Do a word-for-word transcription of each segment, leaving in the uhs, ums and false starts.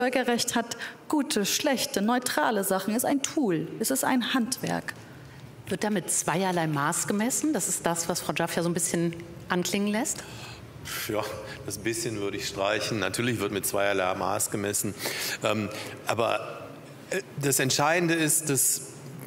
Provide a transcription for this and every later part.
Völkerrecht hat gute, schlechte, neutrale Sachen, ist ein Tool, es ist ein Handwerk. Wird damit zweierlei Maß gemessen? Das ist das, was Frau Jaff ja so ein bisschen anklingen lässt. Ja, das bisschen würde ich streichen. Natürlich wird mit zweierlei Maß gemessen. Ähm, aber das Entscheidende ist, dass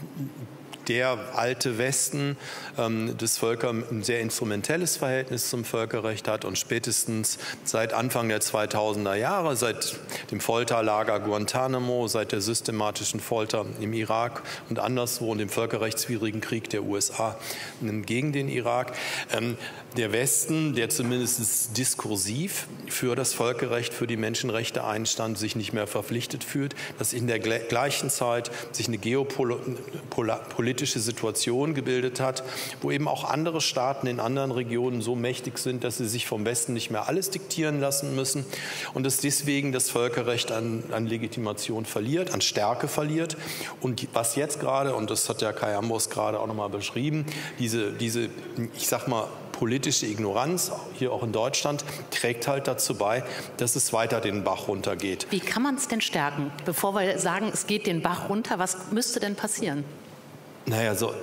der alte Westen ähm, des Völker ein sehr instrumentelles Verhältnis zum Völkerrecht hat und spätestens seit Anfang der zweitausender Jahre, seit dem Folterlager Guantanamo, seit der systematischen Folter im Irak und anderswo und dem völkerrechtswidrigen Krieg der U S A gegen den Irak, ähm, der Westen, der zumindest diskursiv für das Völkerrecht, für die Menschenrechte einstand, sich nicht mehr verpflichtet fühlt, dass in der gleichen Zeit sich eine geopolitische Situation gebildet hat, wo eben auch andere Staaten in anderen Regionen so mächtig sind, dass sie sich vom Westen nicht mehr alles diktieren lassen müssen und dass deswegen das Völkerrecht an, an Legitimation verliert, an Stärke verliert. Und was jetzt gerade, und das hat ja Kai Ambros gerade auch nochmal beschrieben, diese, diese, ich sag mal, politische Ignoranz, hier auch in Deutschland, trägt halt dazu bei, dass es weiter den Bach runtergeht. Wie kann man es denn stärken? Bevor wir sagen, es geht den Bach runter, was müsste denn passieren? Naja, so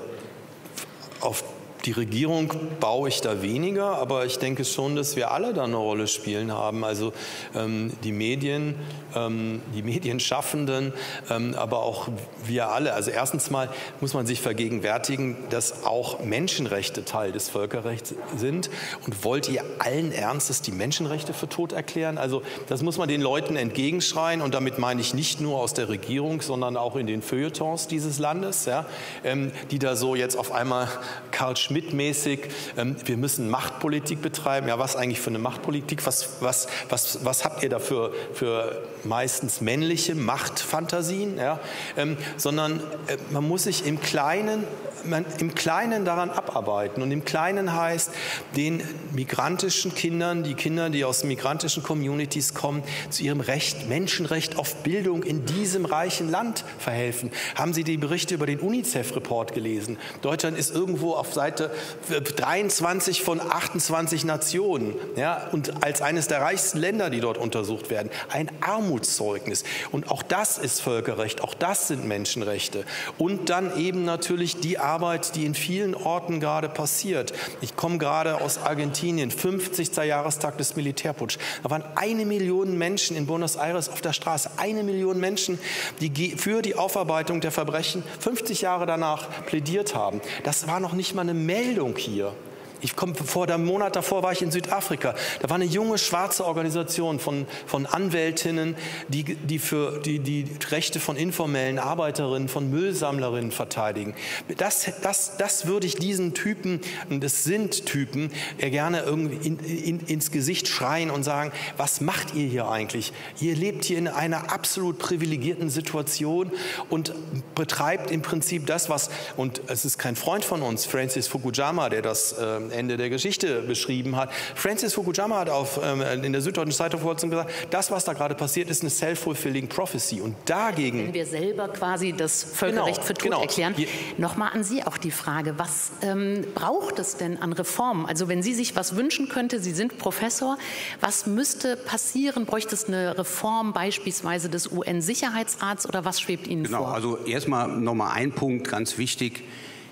auf die Regierung baue ich da weniger, aber ich denke schon, dass wir alle da eine Rolle spielen haben. Also ähm, die Medien, ähm, die Medienschaffenden, ähm, aber auch wir alle. Also erstens mal muss man sich vergegenwärtigen, dass auch Menschenrechte Teil des Völkerrechts sind. Und wollt ihr allen Ernstes die Menschenrechte für tot erklären? Also das muss man den Leuten entgegenschreien. Und damit meine ich nicht nur aus der Regierung, sondern auch in den Feuilletons dieses Landes, ja, ähm, die da so jetzt auf einmal Karl Schmidt-mäßig, ähm, wir müssen Machtpolitik betreiben. Ja, was eigentlich für eine Machtpolitik? Was, was, was, was habt ihr da für, für meistens männliche Machtfantasien? Ja? Ähm, sondern äh, man muss sich im Kleinen, man, im Kleinen daran abarbeiten. Und im Kleinen heißt, den migrantischen Kindern, die Kinder, die aus migrantischen Communities kommen, zu ihrem Recht, Menschenrecht auf Bildung in diesem reichen Land verhelfen. Haben Sie die Berichte über den UNICEF-Report gelesen? Deutschland ist irgendwo auf Seite dreiundzwanzig von achtundzwanzig Nationen, ja, und als eines der reichsten Länder, die dort untersucht werden. Ein Armutszeugnis. Und auch das ist Völkerrecht, auch das sind Menschenrechte. Und dann eben natürlich die Arbeit, die in vielen Orten gerade passiert. Ich komme gerade aus Argentinien, fünfzigster Jahrestag des Militärputsch. Da waren eine Million Menschen in Buenos Aires auf der Straße. Eine Million Menschen, die für die Aufarbeitung der Verbrechen fünfzig Jahre danach plädiert haben. Das war noch nicht mal eine Meldung hier. Ich komme vor dem Monat davor war ich in Südafrika. Da war eine junge schwarze Organisation von, von Anwältinnen, die, die für die, die Rechte von informellen Arbeiterinnen, von Müllsammlerinnen verteidigen. Das, das, das würde ich diesen Typen, und das sind Typen, gerne irgendwie in, in, ins Gesicht schreien und sagen, was macht ihr hier eigentlich? Ihr lebt hier in einer absolut privilegierten Situation und betreibt im Prinzip das, was, und es ist kein Freund von uns, Francis Fukuyama, der das äh, Ende der Geschichte beschrieben hat. Francis Fukuyama hat auf, ähm, in der Süddeutschen Zeitung vor kurzem gesagt, das, was da gerade passiert, ist eine self-fulfilling prophecy. Und dagegen... Wenn wir selber quasi das Völkerrecht genau, für tot genau. erklären. Nochmal an Sie auch die Frage, was ähm, braucht es denn an Reformen? Also wenn Sie sich was wünschen könnte, Sie sind Professor, was müsste passieren? Bräuchte es eine Reform beispielsweise des U N-Sicherheitsrats oder was schwebt Ihnen genau, vor? Genau, also erstmal nochmal ein Punkt, ganz wichtig.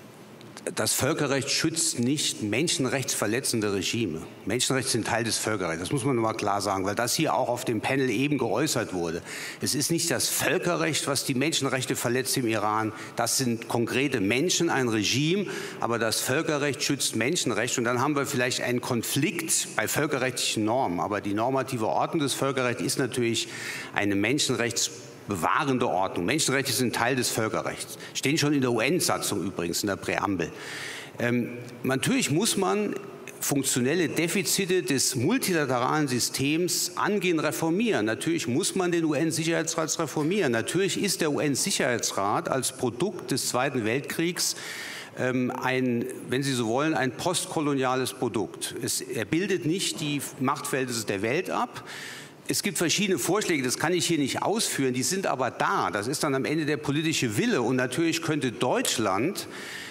Das Völkerrecht schützt nicht menschenrechtsverletzende Regime. Menschenrechte sind Teil des Völkerrechts. Das muss man nur mal klar sagen, weil das hier auch auf dem Panel eben geäußert wurde. Es ist nicht das Völkerrecht, was die Menschenrechte verletzt im Iran. Das sind konkrete Menschen, ein Regime. Aber das Völkerrecht schützt Menschenrechte. Und dann haben wir vielleicht einen Konflikt bei völkerrechtlichen Normen. Aber die normative Ordnung des Völkerrechts ist natürlich eine Menschenrechts bewahrende Ordnung. Menschenrechte sind Teil des Völkerrechts. Stehen schon in der U N-Satzung übrigens, in der Präambel. Ähm, natürlich muss man funktionelle Defizite des multilateralen Systems angehen, reformieren. Natürlich muss man den U N-Sicherheitsrat reformieren. Natürlich ist der U N-Sicherheitsrat als Produkt des Zweiten Weltkriegs ähm, ein, wenn Sie so wollen, ein postkoloniales Produkt. Es, er bildet nicht die Machtverhältnisse der Welt ab. Es gibt verschiedene Vorschläge, das kann ich hier nicht ausführen, die sind aber da. Das ist dann am Ende der politische Wille. Und natürlich könnte Deutschland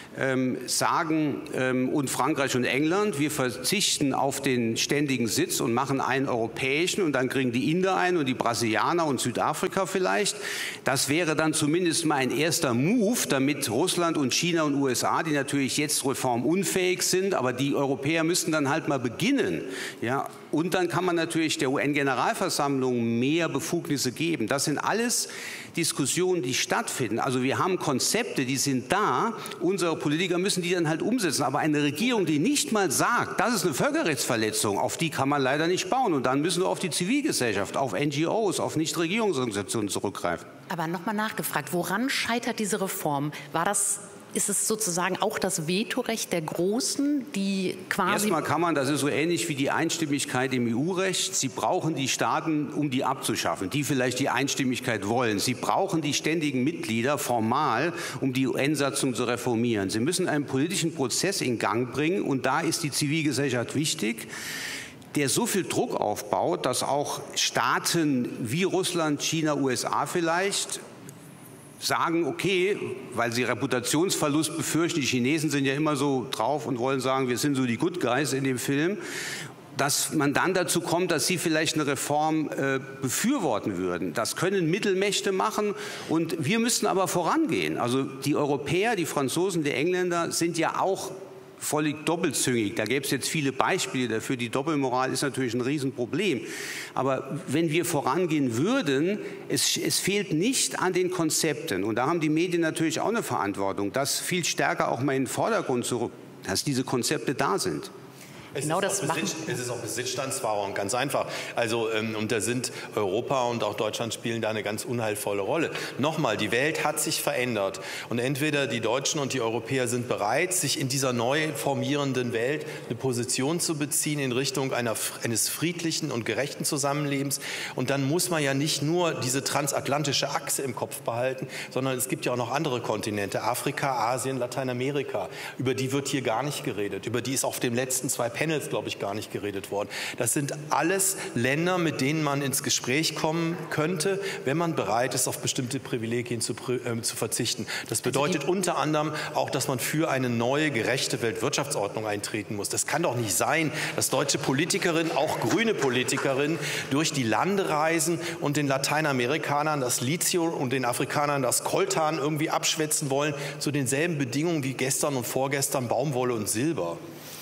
ähm, sagen, ähm, und Frankreich und England, wir verzichten auf den ständigen Sitz und machen einen europäischen und dann kriegen die Inder ein und die Brasilianer und Südafrika vielleicht. Das wäre dann zumindest mal ein erster Move, damit Russland und China und U S A, die natürlich jetzt reformunfähig sind, aber die Europäer müssten dann halt mal beginnen. Ja? Und dann kann man natürlich der U N-Generalversammlung mehr Befugnisse geben. Das sind alles Diskussionen, die stattfinden. Also wir haben Konzepte, die sind da. Unsere Politiker müssen die dann halt umsetzen. Aber eine Regierung, die nicht mal sagt, das ist eine Völkerrechtsverletzung, auf die kann man leider nicht bauen. Und dann müssen wir auf die Zivilgesellschaft, auf N G Os, auf Nichtregierungsorganisationen zurückgreifen. Aber nochmal nachgefragt, woran scheitert diese Reform? War das Ist es sozusagen auch das Vetorecht der Großen, die quasi... Erstmal kann man, das ist so ähnlich wie die Einstimmigkeit im E U-Recht, Sie brauchen die Staaten, um die abzuschaffen, die vielleicht die Einstimmigkeit wollen. Sie brauchen die ständigen Mitglieder formal, um die U N-Satzung zu reformieren. Sie müssen einen politischen Prozess in Gang bringen und da ist die Zivilgesellschaft wichtig, der so viel Druck aufbaut, dass auch Staaten wie Russland, China, U S A vielleicht sagen, okay, weil sie Reputationsverlust befürchten, die Chinesen sind ja immer so drauf und wollen sagen, wir sind so die Good Guys in dem Film, dass man dann dazu kommt, dass sie vielleicht eine Reform äh, befürworten würden. Das können Mittelmächte machen und wir müssten aber vorangehen. Also die Europäer, die Franzosen, die Engländer sind ja auch völlig doppelzüngig. Da gäbe es jetzt viele Beispiele dafür. Die Doppelmoral ist natürlich ein Riesenproblem. Aber wenn wir vorangehen würden, es, es fehlt nicht an den Konzepten. Und da haben die Medien natürlich auch eine Verantwortung, das viel stärker auch mal in den Vordergrund zu rücken, dass diese Konzepte da sind. Es, genau ist das Besitz, es ist auch Besitzstandswahrung, ganz einfach. Also, ähm, und da sind Europa und auch Deutschland spielen da eine ganz unheilvolle Rolle. Nochmal, die Welt hat sich verändert. Und entweder die Deutschen und die Europäer sind bereit, sich in dieser neu formierenden Welt eine Position zu beziehen in Richtung einer, eines friedlichen und gerechten Zusammenlebens. Und dann muss man ja nicht nur diese transatlantische Achse im Kopf behalten, sondern es gibt ja auch noch andere Kontinente, Afrika, Asien, Lateinamerika. Über die wird hier gar nicht geredet. Über die ist auf dem letzten zwei Panels, glaube ich, gar nicht geredet worden. Das sind alles Länder, mit denen man ins Gespräch kommen könnte, wenn man bereit ist, auf bestimmte Privilegien zu, äh, zu verzichten. Das bedeutet unter anderem auch, dass man für eine neue, gerechte Weltwirtschaftsordnung eintreten muss. Das kann doch nicht sein, dass deutsche Politikerinnen, auch grüne Politikerinnen, durch die Lande reisen und den Lateinamerikanern das Lithium und den Afrikanern das Coltan irgendwie abschwätzen wollen, zu denselben Bedingungen wie gestern und vorgestern Baumwolle und Silber.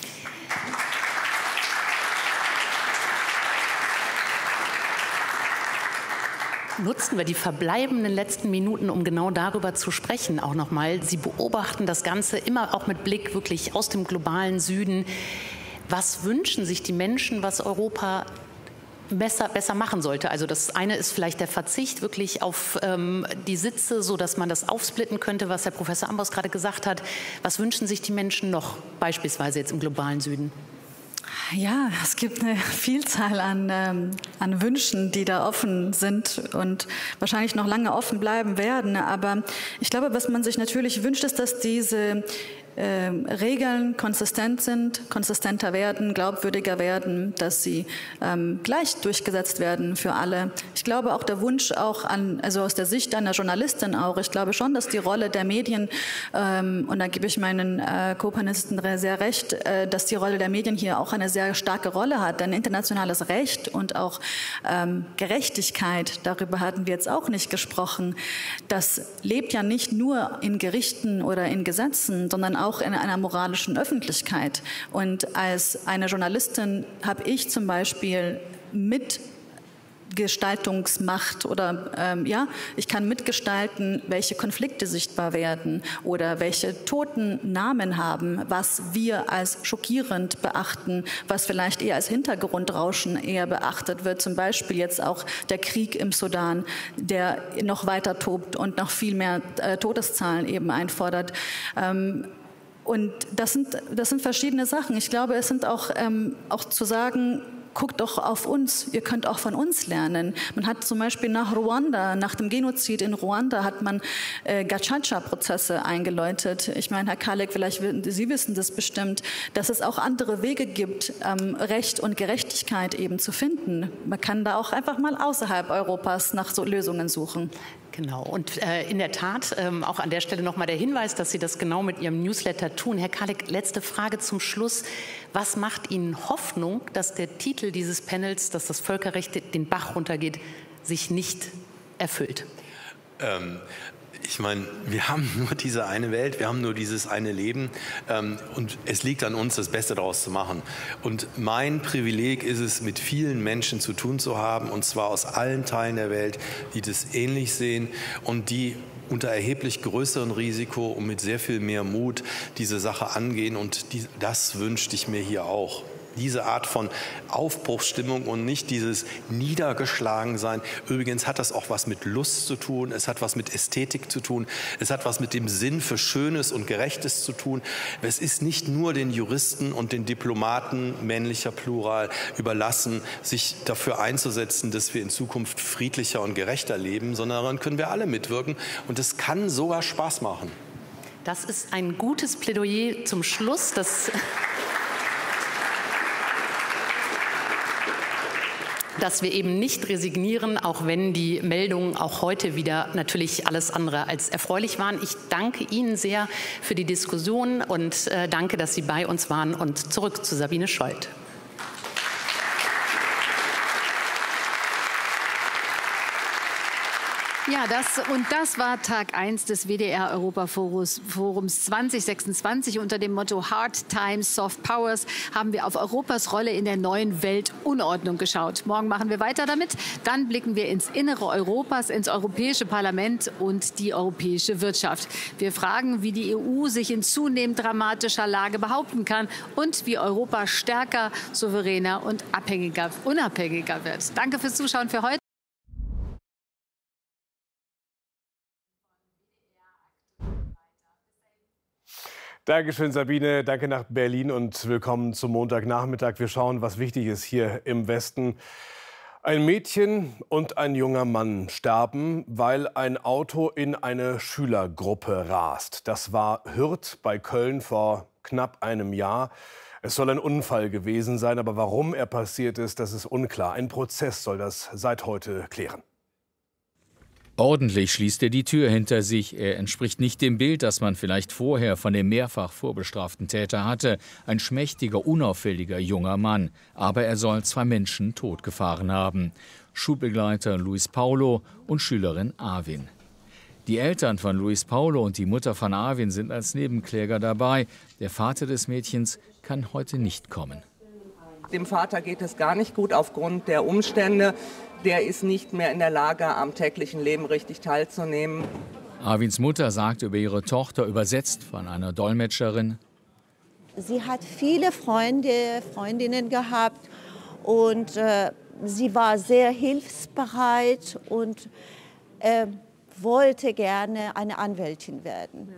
Nutzen wir die verbleibenden letzten Minuten, um genau darüber zu sprechen, auch nochmal. Sie beobachten das Ganze immer auch mit Blick wirklich aus dem globalen Süden. Was wünschen sich die Menschen, was Europa besser, besser machen sollte? Also das eine ist vielleicht der Verzicht wirklich auf ähm, die Sitze, sodass man das aufsplitten könnte, was Herr Professor Ambros gerade gesagt hat. Was wünschen sich die Menschen noch, beispielsweise jetzt im globalen Süden? Ja, es gibt eine Vielzahl an, ähm, an Wünschen, die da offen sind und wahrscheinlich noch lange offen bleiben werden. Aber ich glaube, was man sich natürlich wünscht, ist, dass diese äh, Regeln konsistent sind, konsistenter werden, glaubwürdiger werden, dass sie ähm, gleich durchgesetzt werden für alle. Ich glaube auch der Wunsch auch an, also aus der Sicht einer Journalistin auch, ich glaube schon, dass die Rolle der Medien, ähm, und da gebe ich meinen äh, Co-Panelisten sehr recht, äh, dass die Rolle der Medien hier auch eine sehr starke Rolle hat, denn internationales Recht und auch ähm, Gerechtigkeit, darüber hatten wir jetzt auch nicht gesprochen, das lebt ja nicht nur in Gerichten oder in Gesetzen, sondern auch in einer moralischen Öffentlichkeit. Und als eine Journalistin habe ich zum Beispiel mit Gestaltungsmacht oder ähm, ja, ich kann mitgestalten, welche Konflikte sichtbar werden oder welche toten Namen haben, was wir als schockierend beachten, was vielleicht eher als Hintergrundrauschen eher beachtet wird. Zum Beispiel jetzt auch der Krieg im Sudan, der noch weiter tobt und noch viel mehr äh, Todeszahlen eben einfordert. Ähm, Und das sind, das sind verschiedene Sachen. Ich glaube, es sind auch, ähm, auch zu sagen, guckt doch auf uns, ihr könnt auch von uns lernen. Man hat zum Beispiel nach Ruanda, nach dem Genozid in Ruanda, hat man äh, Gacaca-Prozesse eingeläutet. Ich meine, Herr Khalek, vielleicht Sie wissen das bestimmt, dass es auch andere Wege gibt, ähm, Recht und Gerechtigkeit eben zu finden. Man kann da auch einfach mal außerhalb Europas nach so Lösungen suchen. Genau, und äh, in der Tat, ähm, auch an der Stelle nochmal der Hinweis, dass Sie das genau mit Ihrem Newsletter tun. Herr Khalek, letzte Frage zum Schluss. Was macht Ihnen Hoffnung, dass der Titel dieses Panels, dass das Völkerrecht den Bach runtergeht, sich nicht erfüllt? Ähm Ich meine, wir haben nur diese eine Welt, wir haben nur dieses eine Leben ähm, und es liegt an uns, das Beste daraus zu machen. Und mein Privileg ist es, mit vielen Menschen zu tun zu haben, und zwar aus allen Teilen der Welt, die das ähnlich sehen und die unter erheblich größerem Risiko und mit sehr viel mehr Mut diese Sache angehen. Und die, das wünschte ich mir hier auch. Diese Art von Aufbruchsstimmung und nicht dieses Niedergeschlagensein. Übrigens hat das auch was mit Lust zu tun, es hat was mit Ästhetik zu tun, es hat was mit dem Sinn für Schönes und Gerechtes zu tun. Es ist nicht nur den Juristen und den Diplomaten, männlicher Plural, überlassen, sich dafür einzusetzen, dass wir in Zukunft friedlicher und gerechter leben, sondern daran können wir alle mitwirken und es kann sogar Spaß machen. Das ist ein gutes Plädoyer zum Schluss. Das dass wir eben nicht resignieren, auch wenn die Meldungen auch heute wieder natürlich alles andere als erfreulich waren. Ich danke Ihnen sehr für die Diskussion und äh, danke, dass Sie bei uns waren. Und zurück zu Sabine Schold. Ja, das und das war Tag eins des W D R Europaforums Forums zwanzig sechsundzwanzig. Unter dem Motto Hard Times, Soft Powers haben wir auf Europas Rolle in der neuen Weltunordnung geschaut. Morgen machen wir weiter damit. Dann blicken wir ins Innere Europas, ins Europäische Parlament und die europäische Wirtschaft. Wir fragen, wie die E U sich in zunehmend dramatischer Lage behaupten kann und wie Europa stärker, souveräner und abhängiger, unabhängiger wird. Danke fürs Zuschauen für heute. Dankeschön, Sabine. Danke nach Berlin und willkommen zum Montagnachmittag. Wir schauen, was wichtig ist hier im Westen. Ein Mädchen und ein junger Mann starben, weil ein Auto in eine Schülergruppe rast. Das war Hürth bei Köln vor knapp einem Jahr. Es soll ein Unfall gewesen sein, aber warum er passiert ist, das ist unklar. Ein Prozess soll das seit heute klären. Ordentlich schließt er die Tür hinter sich. Er entspricht nicht dem Bild, das man vielleicht vorher von dem mehrfach vorbestraften Täter hatte. Ein schmächtiger, unauffälliger junger Mann. Aber er soll zwei Menschen totgefahren haben. Schulbegleiter Luis Paulo und Schülerin Arvin. Die Eltern von Luis Paulo und die Mutter von Arvin sind als Nebenkläger dabei. Der Vater des Mädchens kann heute nicht kommen. Dem Vater geht es gar nicht gut aufgrund der Umstände. Der ist nicht mehr in der Lage, am täglichen Leben richtig teilzunehmen. Arvins Mutter sagt über ihre Tochter, übersetzt von einer Dolmetscherin: Sie hat viele Freunde, Freundinnen gehabt und äh, sie war sehr hilfsbereit und äh, wollte gerne eine Anwältin werden.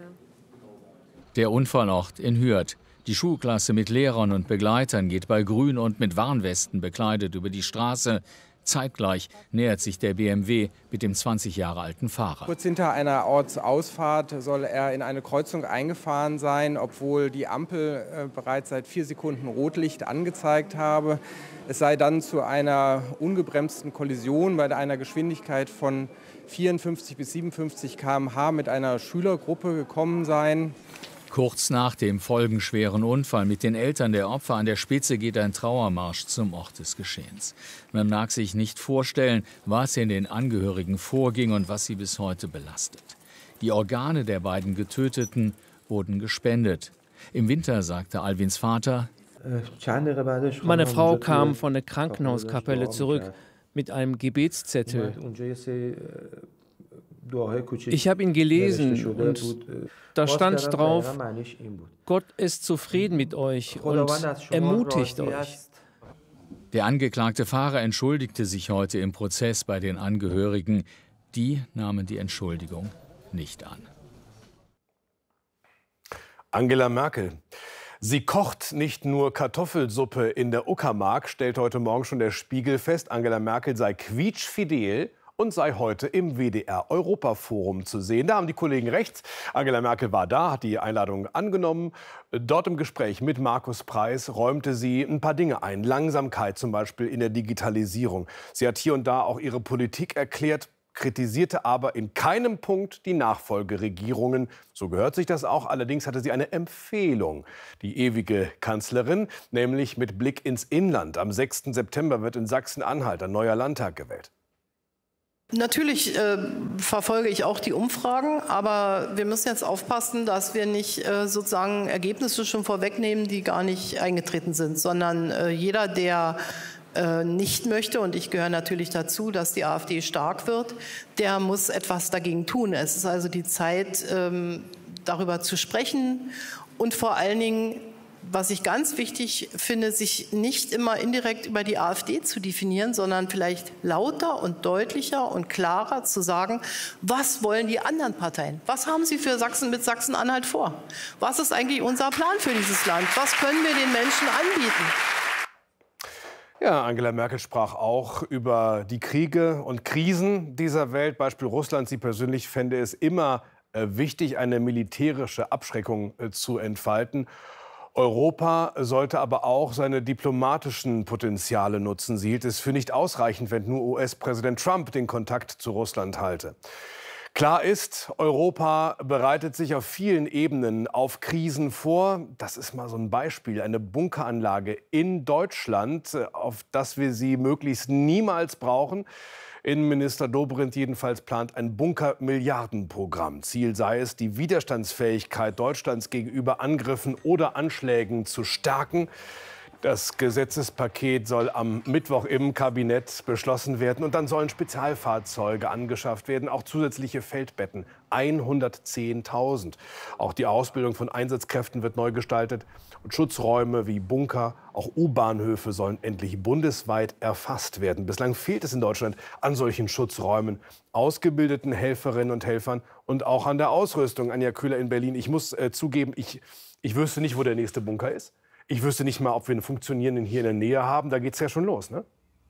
Der Unfallort in Hürth. Die Schulklasse mit Lehrern und Begleitern geht bei Grün und mit Warnwesten bekleidet über die Straße. Zeitgleich nähert sich der B M W mit dem zwanzig Jahre alten Fahrer. Kurz hinter einer Ortsausfahrt soll er in eine Kreuzung eingefahren sein, obwohl die Ampel äh, bereits seit vier Sekunden Rotlicht angezeigt habe. Es sei dann zu einer ungebremsten Kollision bei einer Geschwindigkeit von vierundfünfzig bis siebenundfünfzig Kilometer pro Stunde mit einer Schülergruppe gekommen sein. Kurz nach dem folgenschweren Unfall mit den Eltern der Opfer an der Spitze geht ein Trauermarsch zum Ort des Geschehens. Man mag sich nicht vorstellen, was in den Angehörigen vorging und was sie bis heute belastet. Die Organe der beiden Getöteten wurden gespendet. Im Winter sagte Alvins Vater: Meine Frau kam von der Krankenhauskapelle zurück mit einem Gebetszettel. Ich habe ihn gelesen und da stand drauf: Gott ist zufrieden mit euch und ermutigt euch. Der angeklagte Fahrer entschuldigte sich heute im Prozess bei den Angehörigen. Die nahmen die Entschuldigung nicht an. Angela Merkel. Sie kocht nicht nur Kartoffelsuppe in der Uckermark, stellt heute Morgen schon der Spiegel fest. Angela Merkel sei quietschfidel und sei heute im W D R-Europaforum zu sehen. Da haben die Kollegen recht. Angela Merkel war da, hat die Einladung angenommen. Dort im Gespräch mit Markus Preis räumte sie ein paar Dinge ein. Langsamkeit zum Beispiel in der Digitalisierung. Sie hat hier und da auch ihre Politik erklärt, kritisierte aber in keinem Punkt die Nachfolgeregierungen. So gehört sich das auch. Allerdings hatte sie eine Empfehlung, die ewige Kanzlerin, nämlich mit Blick ins Inland. Am sechsten September wird in Sachsen-Anhalt ein neuer Landtag gewählt. Natürlich äh, verfolge ich auch die Umfragen, aber wir müssen jetzt aufpassen, dass wir nicht äh, sozusagen Ergebnisse schon vorwegnehmen, die gar nicht eingetreten sind, sondern äh, jeder, der äh, nicht möchte, und ich gehöre natürlich dazu, dass die AfD stark wird, der muss etwas dagegen tun. Es ist also die Zeit, ähm, darüber zu sprechen und vor allen Dingen, was ich ganz wichtig finde, sich nicht immer indirekt über die AfD zu definieren, sondern vielleicht lauter und deutlicher und klarer zu sagen, was wollen die anderen Parteien? Was haben sie für Sachsen mit Sachsen-Anhalt vor? Was ist eigentlich unser Plan für dieses Land? Was können wir den Menschen anbieten? Ja, Angela Merkel sprach auch über die Kriege und Krisen dieser Welt. Beispiel Russland. Sie persönlich fände es immer äh, wichtig, eine militärische Abschreckung äh, zu entfalten. Europa sollte aber auch seine diplomatischen Potenziale nutzen. Sie hielt es für nicht ausreichend, wenn nur U S-Präsident Trump den Kontakt zu Russland halte. Klar ist, Europa bereitet sich auf vielen Ebenen auf Krisen vor. Das ist mal so ein Beispiel, eine Bunkeranlage in Deutschland, auf das wir sie möglichst niemals brauchen. Innenminister Dobrindt jedenfalls plant ein Bunker-Milliarden-Programm. Ziel sei es, die Widerstandsfähigkeit Deutschlands gegenüber Angriffen oder Anschlägen zu stärken. Das Gesetzespaket soll am Mittwoch im Kabinett beschlossen werden. Und dann sollen Spezialfahrzeuge angeschafft werden, auch zusätzliche Feldbetten. hundertzehntausend. Auch die Ausbildung von Einsatzkräften wird neu gestaltet. Und Schutzräume wie Bunker, auch U-Bahnhöfe sollen endlich bundesweit erfasst werden. Bislang fehlt es in Deutschland an solchen Schutzräumen, ausgebildeten Helferinnen und Helfern und auch an der Ausrüstung. Anja Köhler in Berlin. Ich muss äh, zugeben, ich, ich wüsste nicht, wo der nächste Bunker ist. Ich wüsste nicht mal, ob wir einen funktionierenden hier in der Nähe haben. Da geht es ja schon los, ne?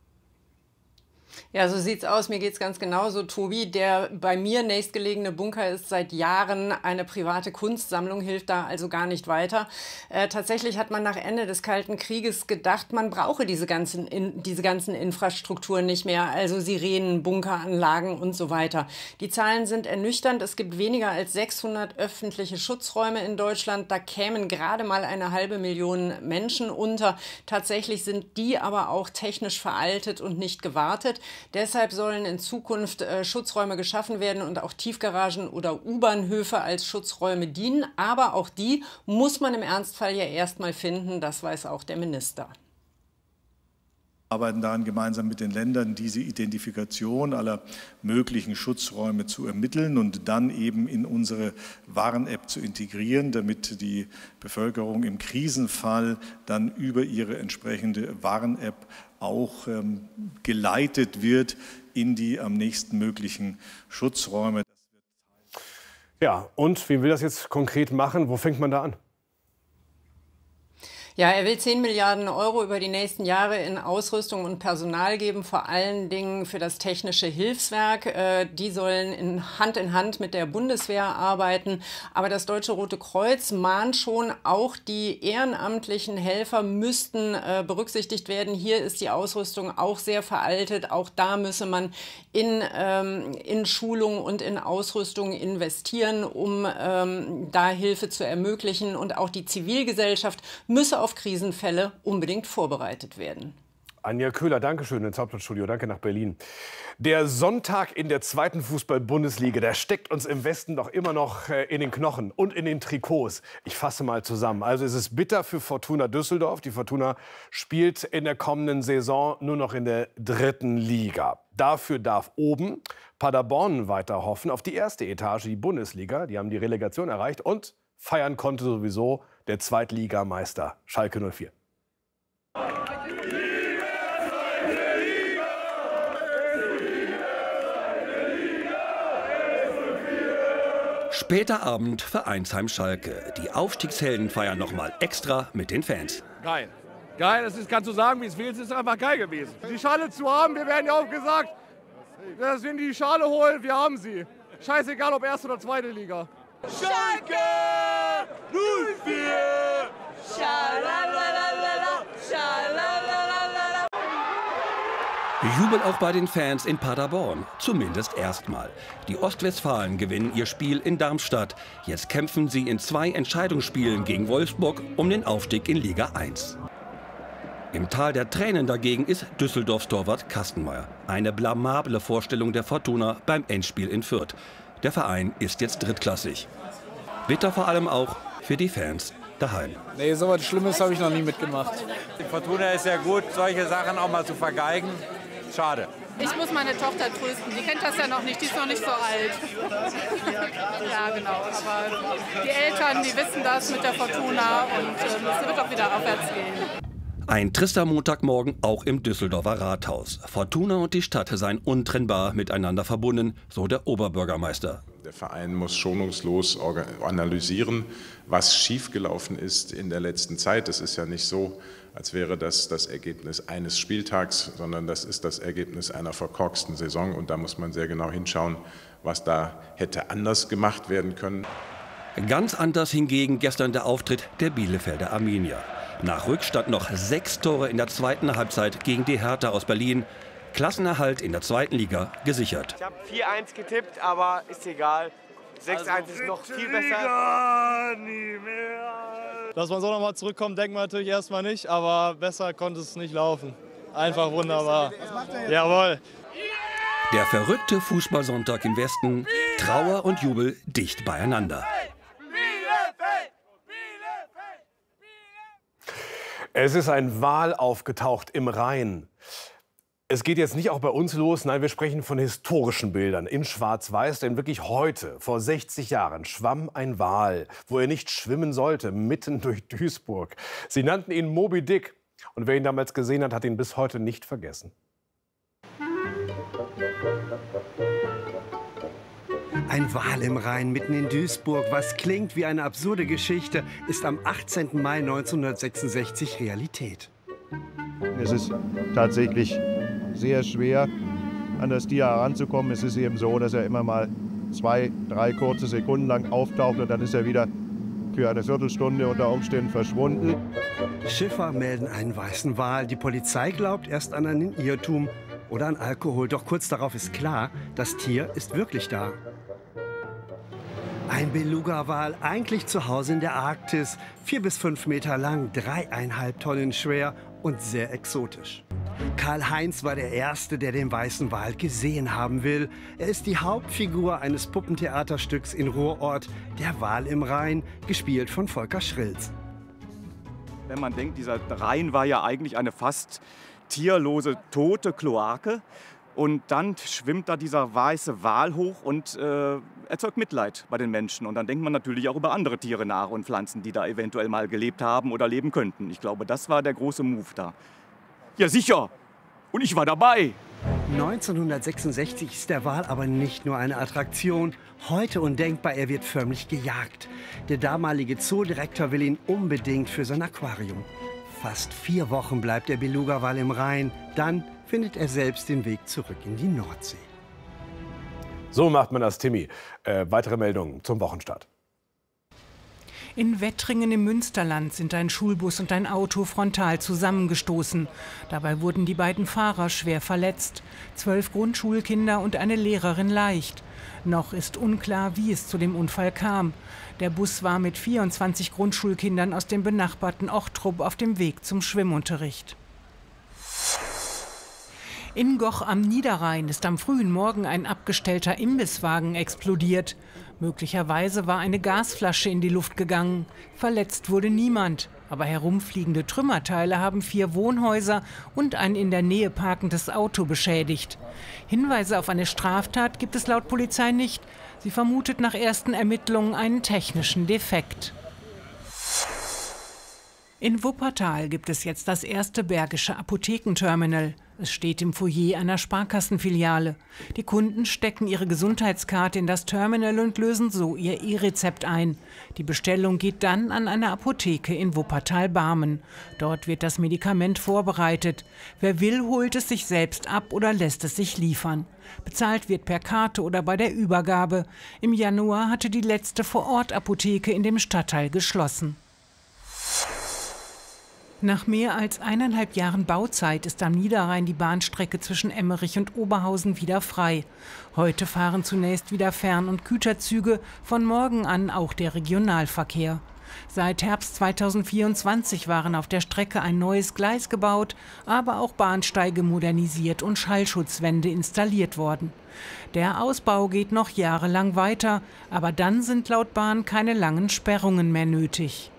Ja, so sieht's aus. Mir geht's ganz genauso, Tobi. Der bei mir nächstgelegene Bunker ist seit Jahren eine private Kunstsammlung, hilft da also gar nicht weiter. Äh, tatsächlich hat man nach Ende des Kalten Krieges gedacht, man brauche diese ganzen, in, diese ganzen Infrastrukturen nicht mehr, also Sirenen, Bunkeranlagen und so weiter. Die Zahlen sind ernüchternd. Es gibt weniger als sechshundert öffentliche Schutzräume in Deutschland. Da kämen gerade mal eine halbe Million Menschen unter. Tatsächlich sind die aber auch technisch veraltet und nicht gewartet. Deshalb sollen in Zukunft äh, Schutzräume geschaffen werden und auch Tiefgaragen oder U-Bahnhöfe als Schutzräume dienen. Aber auch die muss man im Ernstfall ja erstmal finden, das weiß auch der Minister. Wir arbeiten daran, gemeinsam mit den Ländern diese Identifikation aller möglichen Schutzräume zu ermitteln und dann eben in unsere Warn-App zu integrieren, damit die Bevölkerung im Krisenfall dann über ihre entsprechende Warn-App auch ähm, geleitet wird in die am nächsten möglichen Schutzräume. Ja, und wie will das jetzt konkret machen? Wo fängt man da an? Ja, er will zehn Milliarden Euro über die nächsten Jahre in Ausrüstung und Personal geben, vor allen Dingen für das technische Hilfswerk. Äh, die sollen in Hand in Hand mit der Bundeswehr arbeiten. Aber das Deutsche Rote Kreuz mahnt schon, auch die ehrenamtlichen Helfer müssten äh, berücksichtigt werden. Hier ist die Ausrüstung auch sehr veraltet. Auch da müsse man in, ähm, in Schulung und in Ausrüstung investieren, um ähm, da Hilfe zu ermöglichen. Und auch die Zivilgesellschaft müsse auf Krisenfälle unbedingt vorbereitet werden. Anja Köhler, danke schön ins Hauptstadtstudio. Danke nach Berlin. Der Sonntag in der zweiten Fußball-Bundesliga, der steckt uns im Westen doch immer noch in den Knochen und in den Trikots. Ich fasse mal zusammen. Also es ist bitter für Fortuna Düsseldorf. Die Fortuna spielt in der kommenden Saison nur noch in der dritten Liga. Dafür darf oben Paderborn weiter hoffen auf die erste Etage, die Bundesliga. Die haben die Relegation erreicht und feiern konnte sowieso der Zweitligameister Schalke null vier. Später Abend, Vereinsheim Schalke. Die Aufstiegshelden feiern nochmal extra mit den Fans. Geil. Geil, das ist, kannst du sagen, wie es will, es ist einfach geil gewesen. Die Schale zu haben, wir werden ja auch gesagt, dass wenn die die Schale holen, wir haben sie. Scheißegal, ob erste oder zweite Liga. Schalke null vier! Schalalalala, schalalalala. Jubel auch bei den Fans in Paderborn, zumindest erstmal. Die Ostwestfalen gewinnen ihr Spiel in Darmstadt. Jetzt kämpfen sie in zwei Entscheidungsspielen gegen Wolfsburg um den Aufstieg in Liga eins. Im Tal der Tränen dagegen ist Düsseldorfs Torwart Kastenmeier. Eine blamable Vorstellung der Fortuna beim Endspiel in Fürth. Der Verein ist jetzt drittklassig. Bitter vor allem auch für die Fans daheim. Nee, so was Schlimmes habe ich noch nie mitgemacht. Die Fortuna ist ja gut, solche Sachen auch mal zu vergeigen. Schade. Ich muss meine Tochter trösten. Die kennt das ja noch nicht, die ist noch nicht so alt. Ja, genau. Aber die Eltern, die wissen das mit der Fortuna und äh, es wird auch wieder aufwärts gehen. Ein trister Montagmorgen auch im Düsseldorfer Rathaus. Fortuna und die Stadt seien untrennbar miteinander verbunden, so der Oberbürgermeister. Der Verein muss schonungslos analysieren, was schiefgelaufen ist in der letzten Zeit. Es ist ja nicht so, als wäre das das Ergebnis eines Spieltags, sondern das ist das Ergebnis einer verkorksten Saison. Und da muss man sehr genau hinschauen, was da hätte anders gemacht werden können. Ganz anders hingegen gestern der Auftritt der Bielefelder Arminia. Nach Rückstand noch sechs Tore in der zweiten Halbzeit gegen die Hertha aus Berlin. Klassenerhalt in der zweiten Liga gesichert. Ich habe vier eins getippt, aber ist egal. sechs eins also ist noch viel besser. Dass man so nochmal zurückkommt, denkt man natürlich erstmal nicht, aber besser konnte es nicht laufen. Einfach wunderbar. Jawohl. Der verrückte Fußballsonntag im Westen, Trauer und Jubel dicht beieinander. Es ist ein Wal aufgetaucht im Rhein. Es geht jetzt nicht auch bei uns los, nein, wir sprechen von historischen Bildern in Schwarz-Weiß, denn wirklich heute, vor sechzig Jahren, schwamm ein Wal, wo er nicht schwimmen sollte, mitten durch Duisburg. Sie nannten ihn Moby Dick und wer ihn damals gesehen hat, hat ihn bis heute nicht vergessen. Ein Wal im Rhein mitten in Duisburg, was klingt wie eine absurde Geschichte, ist am achtzehnten Mai neunzehnhundertsechsundsechzig Realität. Es ist tatsächlich sehr schwer, an das Tier heranzukommen. Es ist eben so, dass er immer mal zwei, drei kurze Sekunden lang auftaucht und dann ist er wieder für eine Viertelstunde unter Umständen verschwunden. Schiffer melden einen weißen Wal. Die Polizei glaubt erst an einen Irrtum oder an Alkohol. Doch kurz darauf ist klar, das Tier ist wirklich da. Ein Beluga-Wal, eigentlich zu Hause in der Arktis. Vier bis fünf Meter lang, dreieinhalb Tonnen schwer und sehr exotisch. Karl-Heinz war der Erste, der den weißen Wal gesehen haben will. Er ist die Hauptfigur eines Puppentheaterstücks in Ruhrort, Der Wal im Rhein, gespielt von Volker Schrilz. Wenn man denkt, dieser Rhein war ja eigentlich eine fast tierlose, tote Kloake. Und dann schwimmt da dieser weiße Wal hoch und äh, erzeugt Mitleid bei den Menschen. Und dann denkt man natürlich auch über andere Tiere nach und Pflanzen, die da eventuell mal gelebt haben oder leben könnten. Ich glaube, das war der große Move da. Ja, sicher. Und ich war dabei. neunzehnhundertsechsundsechzig ist der Wal aber nicht nur eine Attraktion. Heute undenkbar, er wird förmlich gejagt. Der damalige Zoodirektor will ihn unbedingt für sein Aquarium. Fast vier Wochen bleibt der Beluga-Wal im Rhein. Dann findet er selbst den Weg zurück in die Nordsee. So macht man das, Timmy. Äh, weitere Meldungen zum Wochenstart. In Wettringen im Münsterland sind ein Schulbus und ein Auto frontal zusammengestoßen. Dabei wurden die beiden Fahrer schwer verletzt. Zwölf Grundschulkinder und eine Lehrerin leicht. Noch ist unklar, wie es zu dem Unfall kam. Der Bus war mit vierundzwanzig Grundschulkindern aus dem benachbarten Ochtrup auf dem Weg zum Schwimmunterricht. In Goch am Niederrhein ist am frühen Morgen ein abgestellter Imbisswagen explodiert. Möglicherweise war eine Gasflasche in die Luft gegangen. Verletzt wurde niemand. Aber herumfliegende Trümmerteile haben vier Wohnhäuser und ein in der Nähe parkendes Auto beschädigt. Hinweise auf eine Straftat gibt es laut Polizei nicht. Sie vermutet nach ersten Ermittlungen einen technischen Defekt. In Wuppertal gibt es jetzt das erste Bergische Apothekenterminal. Es steht im Foyer einer Sparkassenfiliale. Die Kunden stecken ihre Gesundheitskarte in das Terminal und lösen so ihr E-Rezept ein. Die Bestellung geht dann an eine Apotheke in Wuppertal-Barmen. Dort wird das Medikament vorbereitet. Wer will, holt es sich selbst ab oder lässt es sich liefern. Bezahlt wird per Karte oder bei der Übergabe. Im Januar hatte die letzte Vor-Ort-Apotheke in dem Stadtteil geschlossen. Nach mehr als eineinhalb Jahren Bauzeit ist am Niederrhein die Bahnstrecke zwischen Emmerich und Oberhausen wieder frei. Heute fahren zunächst wieder Fern- und Güterzüge, von morgen an auch der Regionalverkehr. Seit Herbst zweitausendvierundzwanzig waren auf der Strecke ein neues Gleis gebaut, aber auch Bahnsteige modernisiert und Schallschutzwände installiert worden. Der Ausbau geht noch jahrelang weiter, aber dann sind laut Bahn keine langen Sperrungen mehr nötig.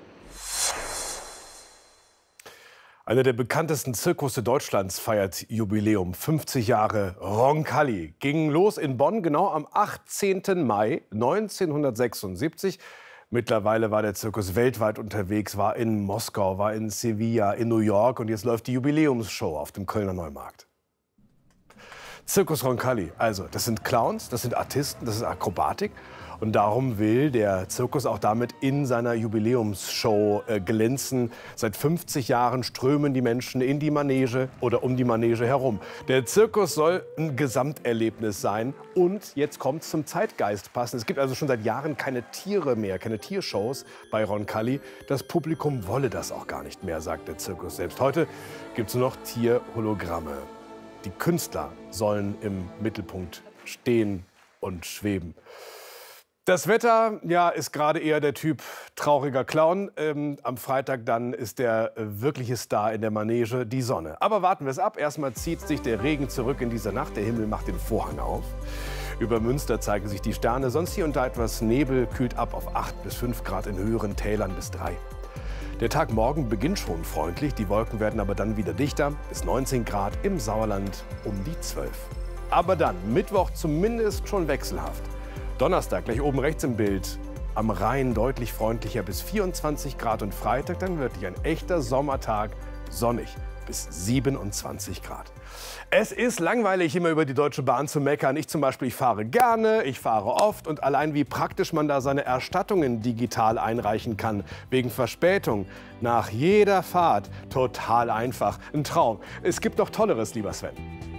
Einer der bekanntesten Zirkusse Deutschlands feiert Jubiläum. fünfzig Jahre Roncalli. Ging los in Bonn genau am achtzehnten Mai neunzehnhundertsechsundsiebzig. Mittlerweile war der Zirkus weltweit unterwegs, war in Moskau, war in Sevilla, in New York und jetzt läuft die Jubiläumsshow auf dem Kölner Neumarkt. Zirkus Roncalli, also das sind Clowns, das sind Artisten, das ist Akrobatik. Und darum will der Zirkus auch damit in seiner Jubiläumsshow äh, glänzen. Seit fünfzig Jahren strömen die Menschen in die Manege oder um die Manege herum. Der Zirkus soll ein Gesamterlebnis sein und jetzt kommt es zum Zeitgeist passen. Es gibt also schon seit Jahren keine Tiere mehr, keine Tiershows bei Roncalli. Das Publikum wolle das auch gar nicht mehr, sagt der Zirkus selbst. Heute gibt es nur noch Tierhologramme. Die Künstler sollen im Mittelpunkt stehen und schweben. Das Wetter, ja, ist gerade eher der Typ trauriger Clown. Ähm, am Freitag dann ist der äh, wirkliche Star in der Manege, die Sonne. Aber warten wir es ab. Erstmal zieht sich der Regen zurück in dieser Nacht. Der Himmel macht den Vorhang auf. Über Münster zeigen sich die Sterne. Sonst hier und da etwas Nebel, kühlt ab auf acht bis fünf Grad, in höheren Tälern bis drei. Der Tag morgen beginnt schon freundlich. Die Wolken werden aber dann wieder dichter. Bis neunzehn Grad, im Sauerland um die zwölf. Aber dann, Mittwoch zumindest schon wechselhaft. Donnerstag, gleich oben rechts im Bild, am Rhein deutlich freundlicher bis vierundzwanzig Grad und Freitag dann wirklich ein echter Sommertag, sonnig bis siebenundzwanzig Grad. Es ist langweilig, immer über die Deutsche Bahn zu meckern. Ich zum Beispiel, ich fahre gerne, ich fahre oft und allein wie praktisch man da seine Erstattungen digital einreichen kann, wegen Verspätung, nach jeder Fahrt, total einfach, ein Traum. Es gibt noch Tolleres, lieber Sven.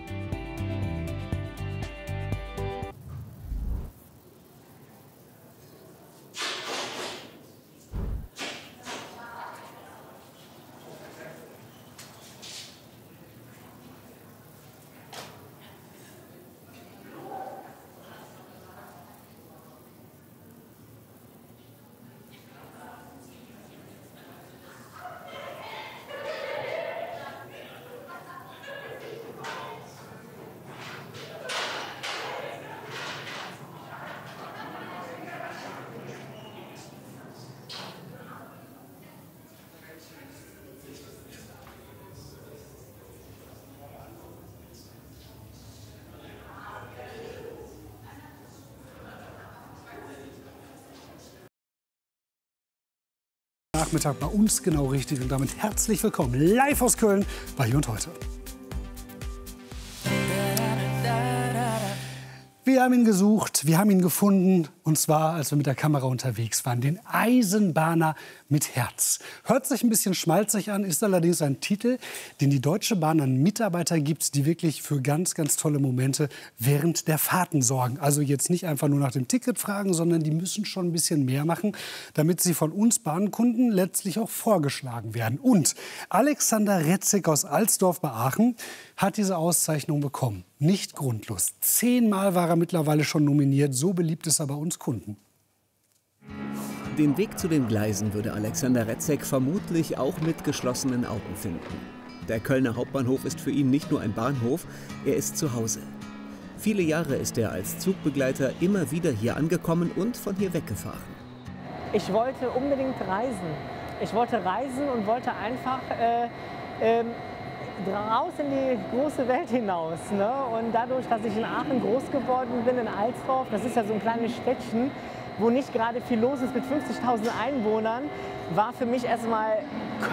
Nachmittag bei uns genau richtig und damit herzlich willkommen live aus Köln bei Hier und Heute. Wir haben ihn gesucht, wir haben ihn gefunden, und zwar, als wir mit der Kamera unterwegs waren, den Eisenbahner mit Herz. Hört sich ein bisschen schmalzig an, ist allerdings ein Titel, den die Deutsche Bahn an Mitarbeiter gibt, die wirklich für ganz, ganz tolle Momente während der Fahrten sorgen. Also jetzt nicht einfach nur nach dem Ticket fragen, sondern die müssen schon ein bisschen mehr machen, damit sie von uns Bahnkunden letztlich auch vorgeschlagen werden. Und Alexander Retzek aus Alsdorf bei Aachen hat diese Auszeichnung bekommen. Nicht grundlos. Zehnmal war er mittlerweile schon nominiert. So beliebt ist er bei uns Kunden. Den Weg zu den Gleisen würde Alexander Retzek vermutlich auch mit geschlossenen Augen finden. Der Kölner Hauptbahnhof ist für ihn nicht nur ein Bahnhof, er ist zu Hause. Viele Jahre ist er als Zugbegleiter immer wieder hier angekommen und von hier weggefahren. Ich wollte unbedingt reisen. Ich wollte reisen und wollte einfach äh, ähm, raus in die große Welt hinaus. Ne? Und dadurch, dass ich in Aachen groß geworden bin, in Alsdorf, das ist ja so ein kleines Städtchen, wo nicht gerade viel los ist mit fünfzigtausend Einwohnern, war für mich erstmal Köln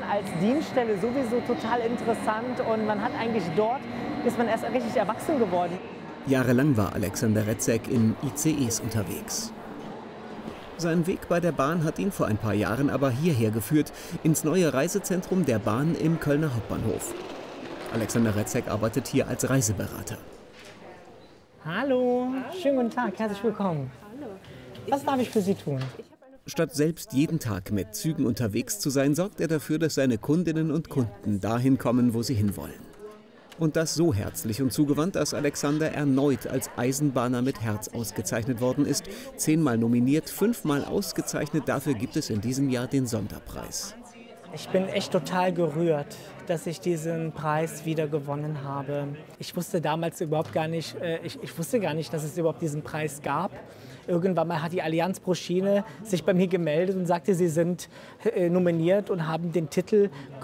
als Dienststelle sowieso total interessant und man hat eigentlich dort, ist man erst richtig erwachsen geworden. Jahrelang war Alexander Retzek in I C Es unterwegs. Sein Weg bei der Bahn hat ihn vor ein paar Jahren aber hierher geführt, ins neue Reisezentrum der Bahn im Kölner Hauptbahnhof. Alexander Retzek arbeitet hier als Reiseberater. Hallo, schönen guten Tag, herzlich willkommen. Was darf ich für Sie tun? Statt selbst jeden Tag mit Zügen unterwegs zu sein, sorgt er dafür, dass seine Kundinnen und Kunden dahin kommen, wo sie hinwollen. Und das so herzlich und zugewandt, dass Alexander erneut als Eisenbahner mit Herz ausgezeichnet worden ist. Zehnmal nominiert, fünfmal ausgezeichnet. Dafür gibt es in diesem Jahr den Sonderpreis. Ich bin echt total gerührt, dass ich diesen Preis wieder gewonnen habe. Ich wusste damals überhaupt gar nicht, äh, ich, ich wusste gar nicht, dass es überhaupt diesen Preis gab. Irgendwann mal hat die Allianz Pro Schiene sich bei mir gemeldet und sagte, sie sind äh, nominiert und haben den Titel